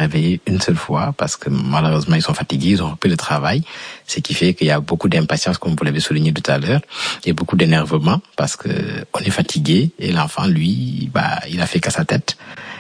réveiller une seule fois parce que malheureusement ils sont fatigués, ils ont repris le travail, ce qui fait qu'il y a beaucoup d'impatience comme vous l'avez souligné tout à l'heure et beaucoup d'énervement parce que on est fatigué et l'enfant lui il a fait qu'à sa tête.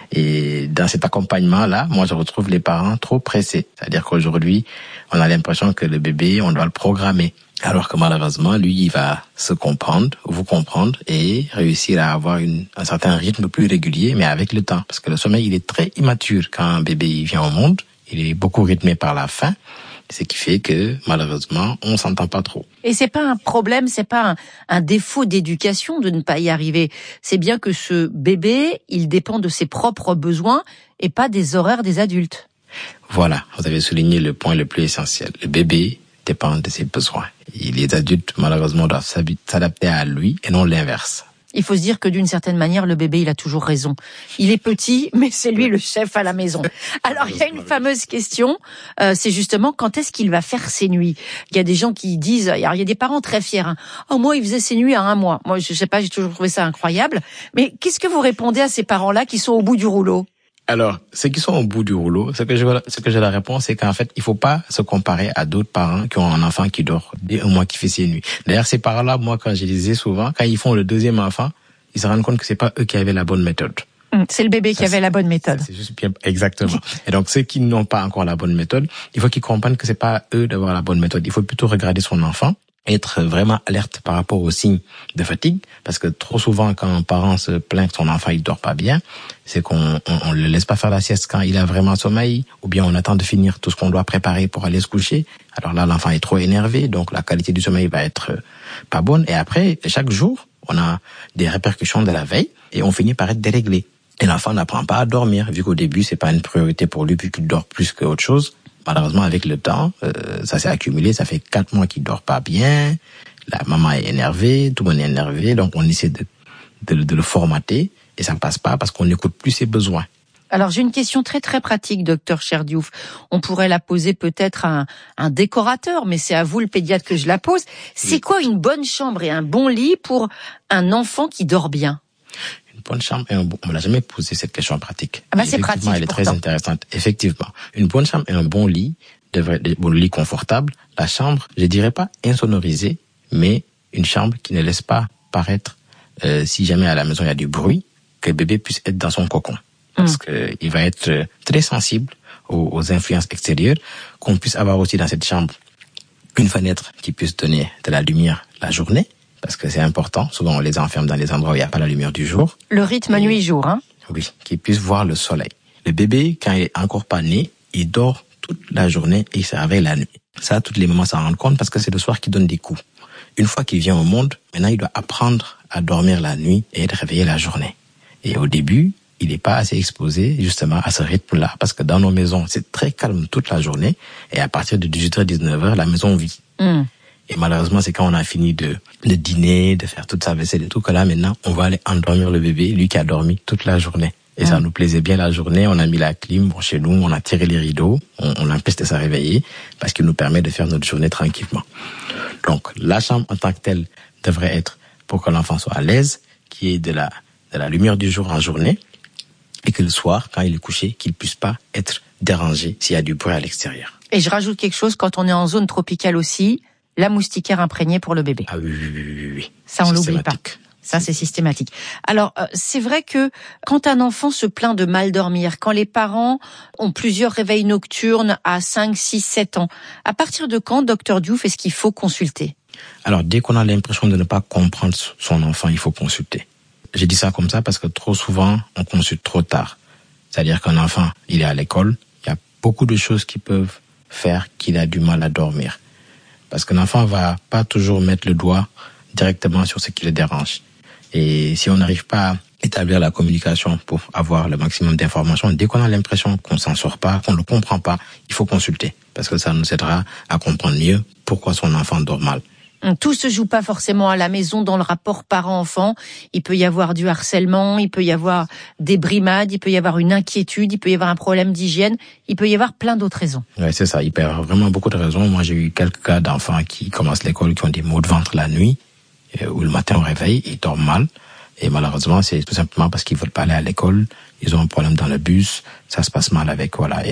Et dans cet accompagnement-là, moi je retrouve les parents trop pressés, c'est-à-dire qu'aujourd'hui on a l'impression que le bébé on doit le programmer. Alors que malheureusement, lui, il va se comprendre, vous comprendre et réussir à avoir un certain rythme plus régulier, mais avec le temps. Parce que le sommeil, il est très immature quand un bébé il vient au monde. Il est beaucoup rythmé par la faim, ce qui fait que malheureusement, on s'entend pas trop. Et c'est pas un problème, c'est pas un défaut d'éducation de ne pas y arriver. C'est bien que ce bébé, il dépend de ses propres besoins et pas des horaires des adultes. Voilà, vous avez souligné le point le plus essentiel. Le bébé dépend de ses besoins. Et les adultes, malheureusement, doivent s'adapter à lui et non l'inverse. Il faut se dire que d'une certaine manière, le bébé, il a toujours raison. Il est petit, mais c'est lui le chef à la maison. Alors, il y a une fameuse question, c'est justement quand est-ce qu'il va faire ses nuits. Il y a des gens qui disent, alors il y a des parents très fiers. Oh, moi, il faisait ses nuits à 1 mois. Moi, je sais pas, j'ai toujours trouvé ça incroyable. Mais qu'est-ce que vous répondez à ces parents-là qui sont au bout du rouleau? Alors, ceux qui sont au bout du rouleau, ce que je leur réponds, c'est qu'en fait, il faut pas se comparer à d'autres parents qui ont un enfant qui dort dès 1 mois qui fait ses nuits. D'ailleurs, ces parents-là, moi, quand je les disais souvent, quand ils font le 2e enfant, ils se rendent compte que c'est pas eux qui avaient la bonne méthode. C'est le bébé qui avait la bonne méthode. C'est juste bien, exactement. Et donc, ceux qui n'ont pas encore la bonne méthode, il faut qu'ils comprennent que c'est pas eux d'avoir la bonne méthode. Il faut plutôt regarder son enfant, être vraiment alerte par rapport aux signes de fatigue, parce que trop souvent, quand un parent se plaint que son enfant il dort pas bien, c'est qu'on le laisse pas faire la sieste quand il a vraiment sommeil, ou bien on attend de finir tout ce qu'on doit préparer pour aller se coucher. Alors là, l'enfant est trop énervé, donc la qualité du sommeil va être pas bonne. Et après, chaque jour, on a des répercussions de la veille et on finit par être déréglé. Et l'enfant n'apprend pas à dormir, vu qu'au début, c'est pas une priorité pour lui, vu qu'il dort plus qu'autre chose. Malheureusement, avec le temps, ça s'est accumulé, ça fait 4 mois qu'il dort pas bien, la maman est énervée, tout le monde est énervé, donc on essaie de le formater, et ça ne passe pas parce qu'on n'écoute plus ses besoins. Alors j'ai une question très très pratique, docteur Cherdiouf. On pourrait la poser peut-être à un décorateur, mais c'est à vous le pédiatre que je la pose. C'est quoi une bonne chambre et un bon lit pour un enfant qui dort bien? Une bonne chambre et un bon... On ne l'a jamais posé cette question pratique. C'est pratique. Elle est très intéressante. Effectivement. Une bonne chambre et un bon lit, bon lit confortable. La chambre, je dirais pas insonorisée, mais une chambre qui ne laisse pas paraître, si jamais à la maison il y a du bruit, que le bébé puisse être dans son cocon. Parce que il va être très sensible aux influences extérieures, qu'on puisse avoir aussi dans cette chambre une fenêtre qui puisse donner de la lumière la journée, parce que c'est important. Souvent, on les enferme dans les endroits où il n'y a pas la lumière du jour. Le rythme nuit-jour, hein? Oui, qu'ils puissent voir le soleil. Le bébé, quand il est encore pas né, il dort toute la journée et il se réveille la nuit. Ça, toutes les mamans s'en rendent compte parce que c'est le soir qui donne des coups. Une fois qu'il vient au monde, maintenant, il doit apprendre à dormir la nuit et être réveillé la journée. Et au début, il n'est pas assez exposé justement à ce rythme-là, parce que dans nos maisons, c'est très calme toute la journée, et à partir de 18h, 19h, la maison vit. Et malheureusement, c'est quand on a fini de dîner, de faire toute sa vaisselle et tout, que là, maintenant, on va aller endormir le bébé, lui qui a dormi toute la journée. Et ça nous plaisait bien la journée, on a mis la clim, chez nous, on a tiré les rideaux, on l'empêche de se réveiller, parce qu'il nous permet de faire notre journée tranquillement. Donc, la chambre en tant que telle devrait être pour que l'enfant soit à l'aise, qu'il y ait de la lumière du jour en journée, et que le soir, quand il est couché, qu'il puisse pas être dérangé s'il y a du bruit à l'extérieur. Et je rajoute quelque chose, quand on est en zone tropicale aussi, la moustiquaire imprégnée pour le bébé. Ah oui. Ça, on l'oublie pas. Ça, c'est systématique. Alors, c'est vrai que quand un enfant se plaint de mal dormir, quand les parents ont plusieurs réveils nocturnes à 5, 6, 7 ans, à partir de quand, docteur Diouf, est-ce qu'il faut consulter? Alors, dès qu'on a l'impression de ne pas comprendre son enfant, il faut consulter. J'ai dit ça comme ça parce que trop souvent, on consulte trop tard. C'est-à-dire qu'un enfant, il est à l'école, il y a beaucoup de choses qui peuvent faire qu'il a du mal à dormir. Parce qu'un enfant va pas toujours mettre le doigt directement sur ce qui le dérange. Et si on n'arrive pas à établir la communication pour avoir le maximum d'informations, dès qu'on a l'impression qu'on s'en sort pas, qu'on ne le comprend pas, il faut consulter. Parce que ça nous aidera à comprendre mieux pourquoi son enfant dort mal. Tout se joue pas forcément à la maison dans le rapport parent-enfant. Il peut y avoir du harcèlement, il peut y avoir des brimades, il peut y avoir une inquiétude, il peut y avoir un problème d'hygiène, il peut y avoir plein d'autres raisons. Ouais, c'est ça. Il peut y avoir vraiment beaucoup de raisons. Moi, j'ai eu quelques cas d'enfants qui commencent l'école, qui ont des maux de ventre la nuit, ou le matin au réveil, ils dorment mal. Et malheureusement, c'est tout simplement parce qu'ils veulent pas aller à l'école. Ils ont un problème dans le bus. Ça se passe mal avec, voilà.